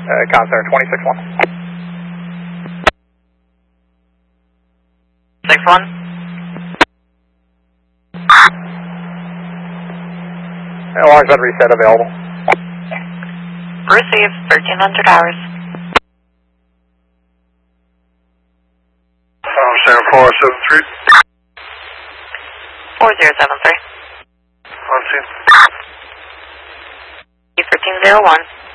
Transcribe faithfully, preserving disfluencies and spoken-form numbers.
Uh, Concert twenty-six one. six one. And launch pad reset available. Receive thirteen hundred hours. Um, San four seven three. four zero seven three. One two. thirteen zero one.